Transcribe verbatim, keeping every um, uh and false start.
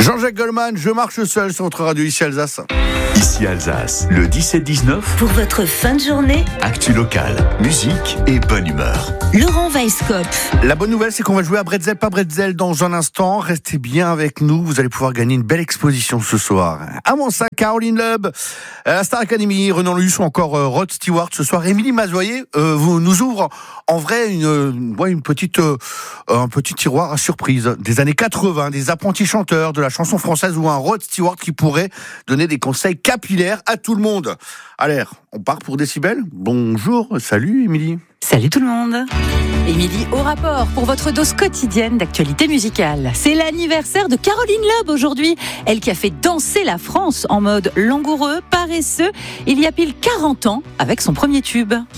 Jean-Jacques Goldman, je marche seul sur votre radio ici Alsace. Ici Alsace, le dix-sept dix-neuf. Pour votre fin de journée, actu local, musique et bonne humeur. Laurent Weisskopf. La bonne nouvelle, c'est qu'on va jouer à Bretzel, pas Bretzel dans un instant. Restez bien avec nous, vous allez pouvoir gagner une belle exposition ce soir. Avant ça, Caroline Loeb, la Star Academy, Renan Luce ou encore euh, Rod Stewart. Ce soir, Émilie Mazoyer euh, vous nous ouvre en vrai une, euh, ouais, une petite, euh, un petit tiroir à surprise des années quatre-vingts, des apprentis chanteurs de la chanson française ou un Rod Stewart qui pourrait donner des conseils capillaires à tout le monde. Allez, on part pour Décibel. Bonjour, salut Émilie. Salut tout le monde. Émilie au rapport pour votre dose quotidienne d'actualité musicale. C'est l'anniversaire de Caroline Loeb aujourd'hui. Elle qui a fait danser la France en mode langoureux, paresseux, il y a pile quarante ans avec son premier tube.